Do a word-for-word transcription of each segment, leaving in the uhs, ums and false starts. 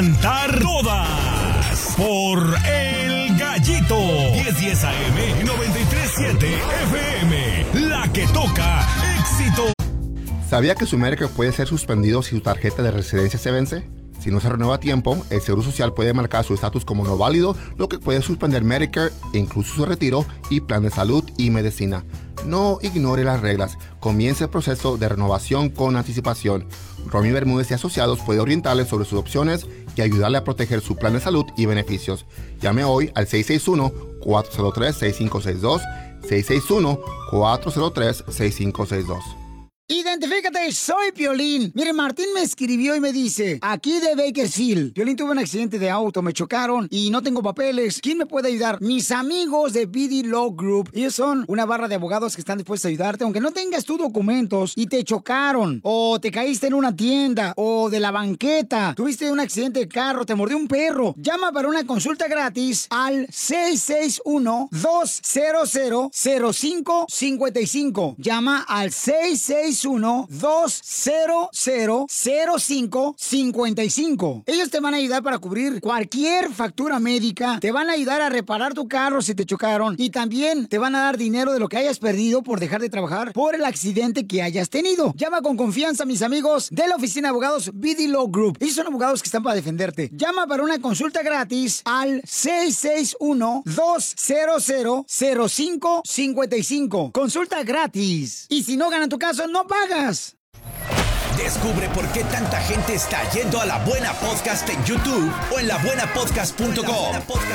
Cantar todas por El Gallito. diez diez A M, noventa y tres punto siete F M. La que toca éxito. ¿Sabía que su Medicare puede ser suspendido si su tarjeta de residencia se vence? Si no se renueva a tiempo, el Seguro Social puede marcar su estatus como no válido, lo que puede suspender Medicare, incluso su retiro y plan de salud y medicina. No ignore las reglas. Comience el proceso de renovación con anticipación. Romy Bermúdez y Asociados puede orientarle sobre sus opciones y ayudarle a proteger su plan de salud y beneficios. Llame hoy al seis seis uno, cuatro cero tres, seis cinco seis dos, seis seis uno, cuatro cero tres, seis cinco seis dos. Identifícate, soy Piolín. Mire, Martín me escribió y me dice, aquí de Bakersfield, Piolín tuvo un accidente de auto, me chocaron y no tengo papeles. ¿Quién me puede ayudar? Mis amigos de B D Law Group. Ellos son una barra de abogados que están dispuestos a ayudarte, aunque no tengas tus documentos y te chocaron, o te caíste en una tienda, o de la banqueta, tuviste un accidente de carro, te mordió un perro. Llama para una consulta gratis al seis seis uno, dos cero cero, cero cinco cinco cinco. Llama al seis seis uno, dos cero cero, cero cinco cinco cinco. Ellos te van a ayudar para cubrir cualquier factura médica, te van a ayudar a reparar tu carro si te chocaron y también te van a dar dinero de lo que hayas perdido por dejar de trabajar por el accidente que hayas tenido. Llama con confianza, mis amigos de la oficina de abogados B D Law Group. Ellos son abogados que están para defenderte. Llama para una consulta gratis al seis seis uno, dos cero cero, cero cinco cinco cinco. Consulta gratis. Y si no ganan tu caso, no pagas. Descubre por qué tanta gente está yendo a La Buena Podcast en YouTube o en la buena podcast punto com.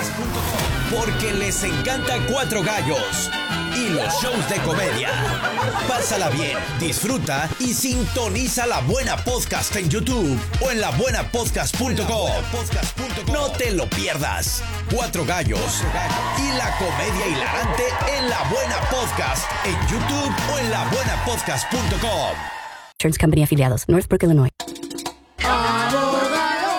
Porque les encanta Cuatro Gallos y los shows de comedia. Pásala bien, disfruta y sintoniza La Buena Podcast en YouTube o en la buena podcast punto com. No te lo pierdas. Cuatro Gallos y la comedia hilarante en La Buena Podcast en YouTube o en la buena podcast punto com. Insurance Company afiliados, Northbrook, Illinois. ¡Abogado!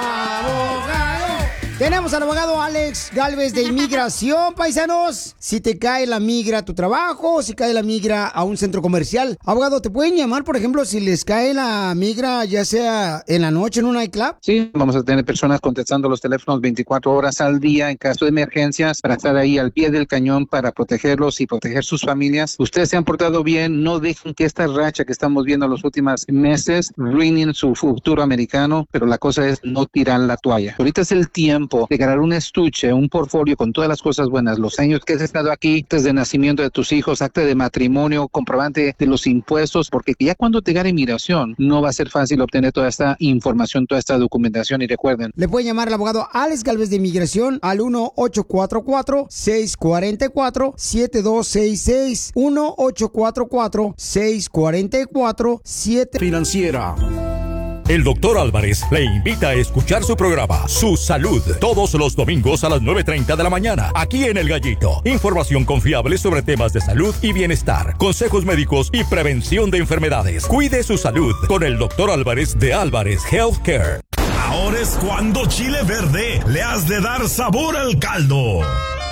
¡Abogado! Tenemos al abogado Alex Galvez de Inmigración, paisanos. Si te cae la migra a tu trabajo, si cae la migra a un centro comercial. Abogado, ¿te pueden llamar, por ejemplo, si les cae la migra, ya sea en la noche en un nightclub? Sí, vamos a tener personas contestando los teléfonos veinticuatro horas al día en caso de emergencias para estar ahí al pie del cañón para protegerlos y proteger sus familias. Ustedes se han portado bien, no dejen que esta racha que estamos viendo en los últimos meses ruinen su futuro americano, pero la cosa es no tirar la toalla. Ahorita es el tiempo de ganar un estuche, un portfolio con todas las cosas buenas, los años que has estado aquí, actas de nacimiento de tus hijos, acta de matrimonio, comprobante de los impuestos, porque ya cuando te gane inmigración no va a ser fácil obtener toda esta información, toda esta documentación. Y recuerden, le pueden llamar al abogado Alex Galvez de Inmigración al uno ocho cuatro cuatro, seis cuatro cuatro, siete dos seis seis, uno ocho cuatro cuatro, seis cuatro cuatro, siete Financiera. El doctor Álvarez le invita a escuchar su programa Su Salud todos los domingos a las nueve treinta de la mañana aquí en El Gallito. Información confiable sobre temas de salud y bienestar, consejos médicos y prevención de enfermedades. Cuide su salud con el doctor Álvarez de Álvarez Healthcare. Ahora es cuando Chile Verde le has de dar sabor al caldo.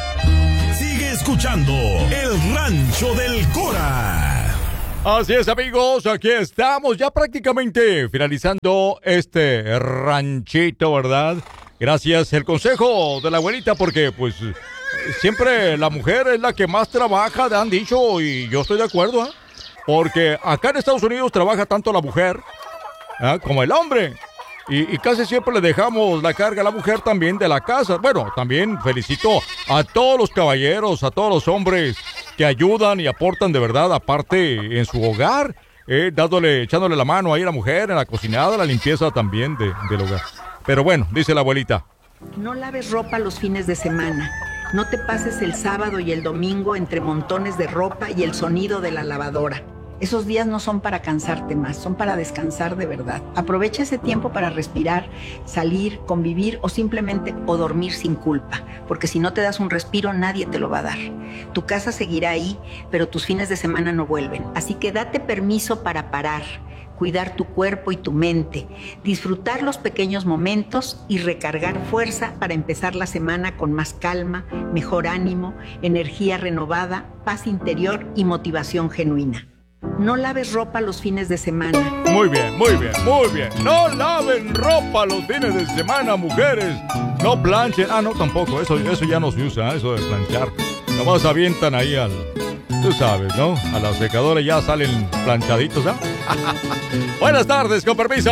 Sigue escuchando El Rancho del Cora. Así es, amigos, aquí estamos ya prácticamente finalizando este ranchito, ¿verdad? Gracias el consejo de la abuelita, porque pues siempre la mujer es la que más trabaja, han dicho, y yo estoy de acuerdo, ¿eh? Porque acá en Estados Unidos trabaja tanto la mujer, ¿eh?, como el hombre. Y, y casi siempre le dejamos la carga a la mujer también de la casa. Bueno, también felicito a todos los caballeros, a todos los hombres que ayudan y aportan de verdad, aparte en su hogar, eh, dándole, echándole la mano ahí a la mujer, en la cocinada, la limpieza también de, del hogar. Pero bueno, dice la abuelita. No laves ropa los fines de semana. No te pases el sábado y el domingo entre montones de ropa y el sonido de la lavadora. Esos días no son para cansarte más, son para descansar de verdad. Aprovecha ese tiempo para respirar, salir, convivir o simplemente o dormir sin culpa, porque si no te das un respiro, nadie te lo va a dar. Tu casa seguirá ahí, pero tus fines de semana no vuelven. Así que date permiso para parar, cuidar tu cuerpo y tu mente, disfrutar los pequeños momentos y recargar fuerza para empezar la semana con más calma, mejor ánimo, energía renovada, paz interior y motivación genuina. No laves ropa los fines de semana. Muy bien, muy bien, muy bien. No laven ropa los fines de semana, mujeres. No planchen. Ah, no, tampoco. Eso, eso ya no se usa, eso de planchar. Nomás avientan ahí al... Tú sabes, ¿no? A la secadora ya salen planchaditos, ¿ah? Buenas tardes, con permiso.